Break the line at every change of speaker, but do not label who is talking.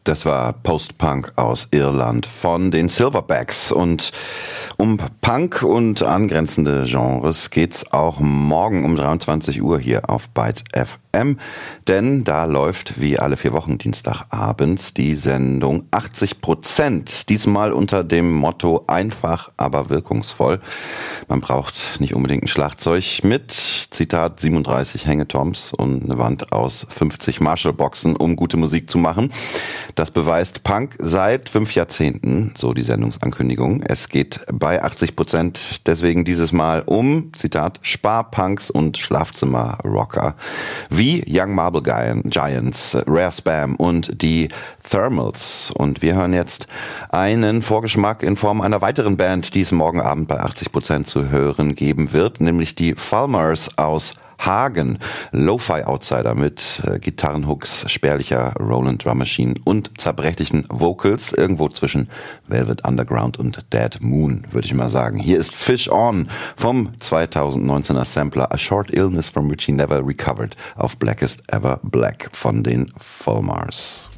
Das war Post-Punk aus Irland von den Silverbacks. Und um Punk und angrenzende Genres geht's auch morgen um 23 Uhr hier auf Byte FM. Denn da läuft wie alle 4 Wochen Dienstagabends die Sendung 80%. Diesmal unter dem Motto einfach, aber wirkungsvoll. Man braucht nicht unbedingt ein Schlagzeug mit, Zitat, 37 Hängetoms und eine Wand aus 50 Marshall-Boxen, um gute Musik zu machen. Das beweist Punk seit 5 Jahrzehnten, so die Sendungsankündigung. Es geht bei 80% deswegen dieses Mal um, Zitat, Sparpunks und Schlafzimmerrocker wie Young Marble Giants, Rare Spam und die Thermals. Und wir hören jetzt einen Vorgeschmack in Form einer weiteren Band, die es morgen Abend bei 80% zu hören geben wird, nämlich die Falmers aus Hagen, Lo-Fi-Outsider mit Gitarrenhooks, spärlicher Roland Drum Machine und zerbrechlichen Vocals, irgendwo zwischen Velvet Underground und Dead Moon, würde ich mal sagen. Hier ist Fish On vom 2019er Sampler A Short Illness from which he never recovered auf Blackest Ever Black von den Falmers.